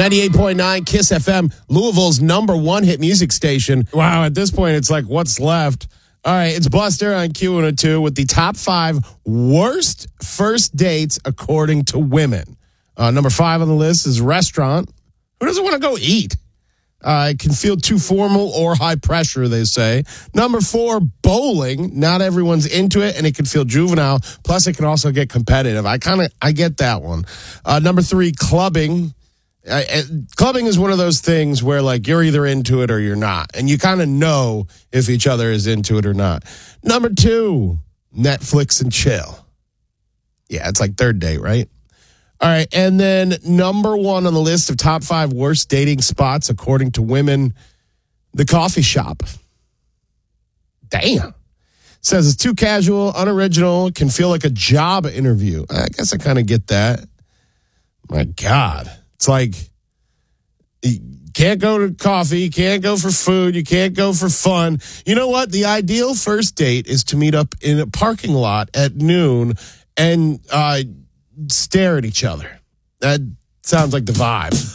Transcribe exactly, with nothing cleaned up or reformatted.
ninety-eight point nine KISS F M, Louisville's number one hit music station. Wow, at this point, it's like, what's left? All right, it's Buster on Q one oh two with the top five worst first dates according to women. Uh, number five on the list is restaurant. Who doesn't want to go eat? Uh, it can feel too formal or high pressure, they say. Number four, bowling. Not everyone's into it, and it can feel juvenile. Plus, it can also get competitive. I kind of, I get that one. Uh, number three, clubbing. Uh, clubbing is one of those things where, like, you're either into it or you're not, and you kind of know if each other is into it or not. Number two, Netflix and chill. Yeah, it's like third date, right? All right, and then number one on the list of top five worst dating spots, according to women, the coffee shop. Damn. Says it's too casual, unoriginal, can feel like a job interview. I guess I kind of get that. My God. It's like, you can't go to coffee, you can't go for food, you can't go for fun. You know what? The ideal first date is to meet up in a parking lot at noon and uh, stare at each other. That sounds like the vibe.